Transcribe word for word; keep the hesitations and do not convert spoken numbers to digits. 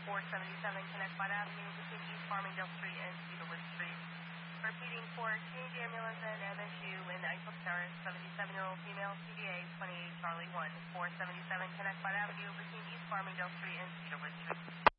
four seventy-seven Connecticut Avenue between East Farmingdale Street and Cedarwood Street. Repeating for Change Ambulance and M S U in Islip Terrace, seventy-seven-year-old female, C D A twenty-eight Charlie one, four seventy-seven Connecticut Avenue between East Farmingdale Street and Cedarwood Street.